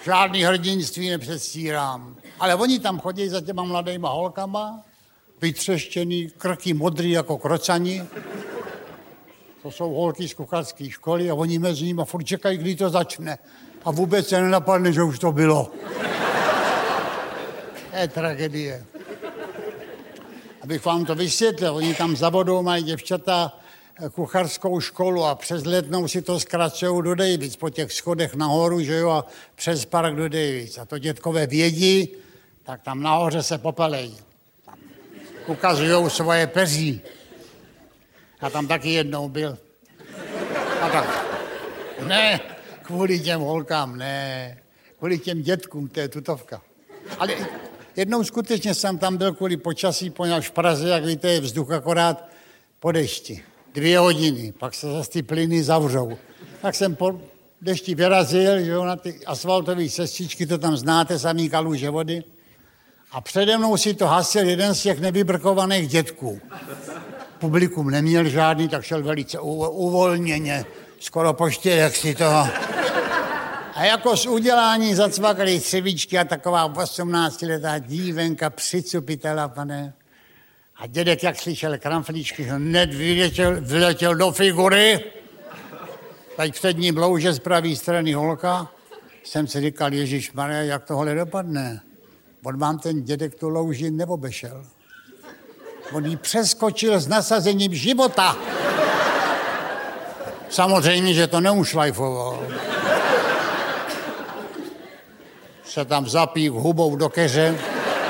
Žádný hrdinství nepředstírám. Ale oni tam chodí za těma mladýma holkama, vytřeštěný, krky modrý jako krocani. To jsou holky z kucharské školy a oni mezi nimi furt čekají, kdy to začne. A vůbec se nenapadne, že už to bylo. To je tragédie. Abych vám to vysvětlil, oni tam za vodou mají děvčata kuchařskou školu a přes Letnou si to zkracujou do Dejvic, po těch schodech nahoru, že jo, a přes park do Dejvic. A to dětkové vědí, tak tam nahoře se popelejí. Ukazujou svoje peří. A tam taky jednou byl. A tak, ne, kvůli těm holkám, ne, kvůli těm dětkům, to je tutovka. Ale jednou skutečně jsem tam byl kvůli počasí, poněvadž v Praze, jak víte, je vzduch akorát po dešti. 2 hodiny, pak se zase ty plyny zavřou. Tak jsem po dešti vyrazil, že jo, na ty asfaltové cestičky, to tam znáte, samý kaluže vody. A přede mnou si to hasil jeden z těch nevybrkovaných dětků. Publikum neměl žádný, tak šel velice uvolněně, skoro po 4 si toho. A jako z udělání zacvakali třevíčky a taková 18letá dívenka, přicupitela, pane. A dědek, jak slyšel kramflíčky, hned vyletěl do figury. Teď přední blouže z pravé strany holka. Jsem si říkal, ježišmarja, jak tohle dopadne. On vám ten dědek tu louži neobešel. On jí přeskočil s nasazením života. Samozřejmě, že to neušlajfoval. Se tam zapík hubou do keře.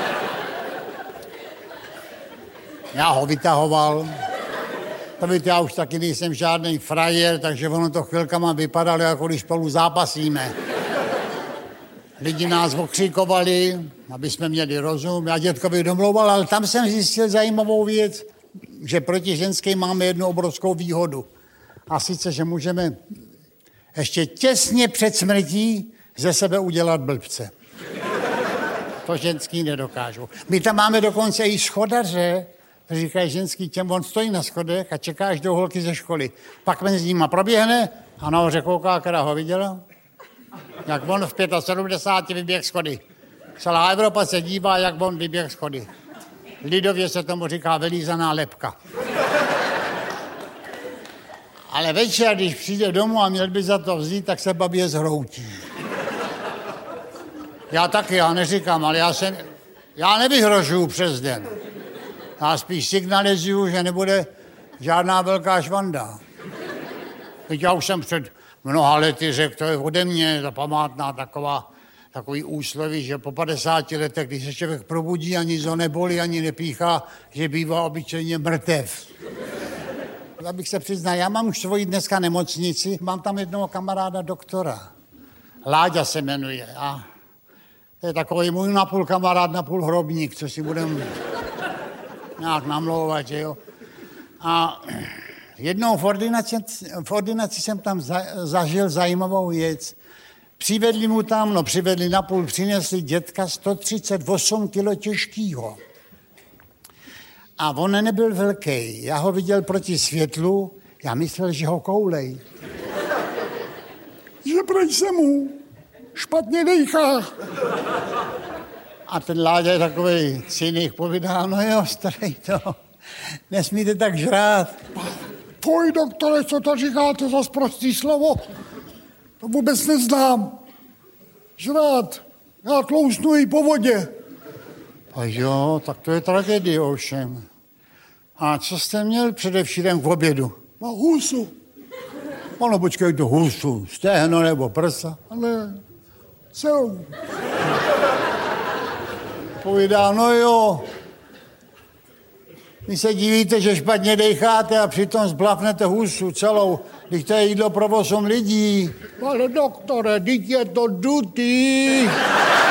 Já ho vytahoval. To víte, já už taky nejsem žádný frajer, takže ono to chvilkama vypadalo, jako když spolu zápasíme. Lidi nás okřikovali, aby jsme měli rozum. Já dětkovi domlouval, ale tam jsem zjistil zajímavou věc, že proti ženské máme jednu obrovskou výhodu. A sice, že můžeme ještě těsně před smrtí ze sebe udělat blbce. To ženský nedokážou. My tam máme dokonce i schodaře, kteří říkají ženský těm, on stojí na schodech a čeká, až do holky ze školy. Pak mezi nimi proběhne a nahoře kouká, která ho viděla. Jak on v 75 vyběh schody. Celá Evropa se dívá, jak on vyběh schody. Lidově se tomu říká vylízaná lebka. Ale večer, když přijde domů a měl by za to vzít, tak se babě zhroutí. Já taky, já neříkám, ale já nevyhrožuju přes den. Já spíš signalizuju, že nebude žádná velká švanda. Teď já už jsem před mnoha lety řekl, to je ode mě ta památná takový úsloví, že po 50 letech, když se člověk probudí a nic ho nebolí, ani nepíchá, že bývá obyčejně mrtev. Abych se přiznal, já mám už svoji dneska nemocnici, mám tam jednoho kamaráda doktora. Láďa se jmenuje a to je takový můj napůl kamarád, napůl hrobník, co si budem nějak namlouvat, že jo. A jednou v ordinaci jsem tam zažil zajímavou věc. Přivedli napůl, přinesli dětka 138 kilo těžkýho. A on nebyl velký. Já ho viděl proti světlu, já myslel, že ho koulej. Že proč se mu špatně dejchá. A ten Láďa je takovej cynik, povídá, no jo, starej to, nesmíte tak žrát. Poj, doktore, co to říkáte za sprostý slovo? To vůbec neznám. Žrát, já tlousnu i po vodě. A jo, tak to je tragédie ovšem. A co jste měl především k obědu? Na husu. Ono, počkejte, husu, stehno nebo prsa? Ale celou. Povídá, no jo, vy se divíte, že špatně dejcháte a přitom zblafnete husu celou, když to je jídlo pro 8 lidí. Ale doktore, teď je to dutý.